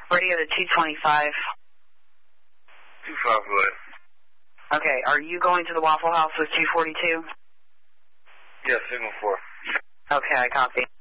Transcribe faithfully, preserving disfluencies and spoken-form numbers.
Radio to two twenty-five. two five, go ahead. Okay, are you going to the Waffle House with two forty-two? Yes, signal four. Okay, I copy.